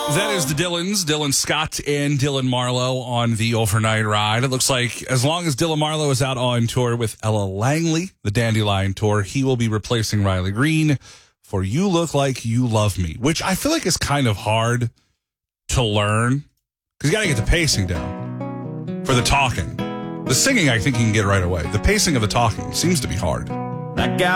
That is the Dylans, Dylan Scott and Dylan Marlowe on the overnight ride. It looks like as long as Dylan Marlowe is out on tour with Ella Langley, the Dandelion Tour, he will be replacing Riley Green for You Look Like You Love Me, which I feel like is kind of hard to learn because you got to get the pacing down for the talking. The singing, I think you can get right away. The pacing of the talking seems to be hard. That guy